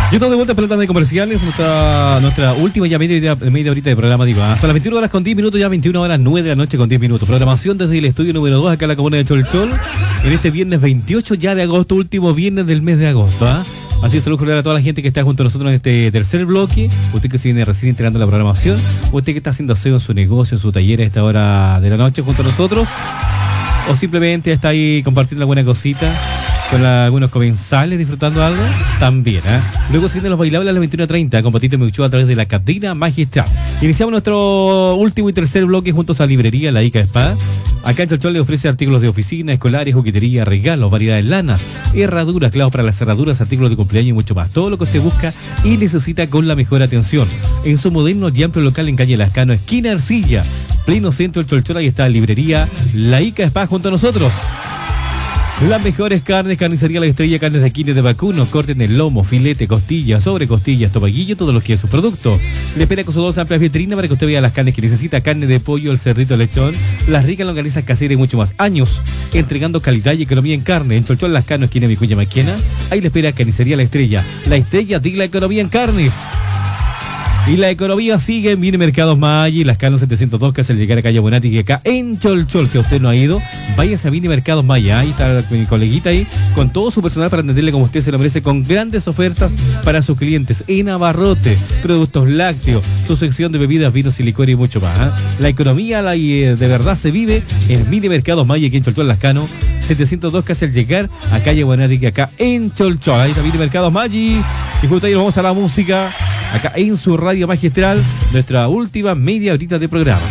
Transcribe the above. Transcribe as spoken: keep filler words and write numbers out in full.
Yo estoy de vuelta en Pelota de Comerciales, nuestra, nuestra última ya media, media horita de programa, digo, hasta las veintiuna horas con diez minutos, ya veintiuna horas nueve de la noche con diez minutos. Programación desde el estudio número dos, acá en la comuna de Cholchol, en este viernes veintiocho ya de agosto, último viernes del mes de agosto, ¿ah? ¿eh? Así que saludos cordiales a toda la gente que está junto a nosotros en este tercer bloque, usted que se viene recién integrando la programación, usted que está haciendo aseo en su negocio, en su taller a esta hora de la noche junto a nosotros, o simplemente está ahí compartiendo alguna cosita con la, algunos comensales disfrutando algo, también, ¿eh? Luego siguen los bailables a las veintiuna treinta con Patito Meuchú a través de la cadena magistral. Iniciamos nuestro último y tercer bloque juntos a Librería La Ica Spa. Acá en Cholchol le ofrece artículos de oficina, escolares, juguetería, regalos, variedad de lanas, herraduras, clavos para las cerraduras, artículos de cumpleaños y mucho más. Todo lo que usted busca y necesita con la mejor atención. En su moderno y amplio local en calle Lascano, esquina Arcilla, pleno centro del Cholchol, ahí está Librería La Ica Spa junto a nosotros. Las mejores carnes, carnicería La Estrella, carnes de quines de vacuno, corten el lomo, filete, costilla, sobre costillas, tobaguillo, todo lo que es su producto. Le espera con sus dos amplias vitrinas para que usted vea las carnes que necesita, carne de pollo, el cerdito, el lechón, las ricas longanizas caseras y mucho más. Años entregando calidad y economía en carne. En Cholchol, Lascano, esquina Vicuña Maquena, ahí le espera carnicería La Estrella. La Estrella de la economía en carnes. Y la economía sigue en Mini Mercados Maggi, Lascano setecientos dos, que hace llegar a calle Bonati, que acá en Cholchol, si usted no ha ido, váyase a Mini Mercados Maggi, ahí está mi coleguita ahí, con todo su personal para atenderle como usted se lo merece, con grandes ofertas para sus clientes, en abarrote, productos lácteos, su sección de bebidas, vinos y licor y mucho más, ¿eh? La economía la, eh, de verdad se vive en Mini Mercados Maggi, aquí en Cholchol, Lascano setecientos dos, que hace llegar a calle Bonati, que acá en Cholchol, ahí está Mini Mercados Maggi, y justo ahí nos vamos a la música, acá en su radio magistral, nuestra última media horita de programa.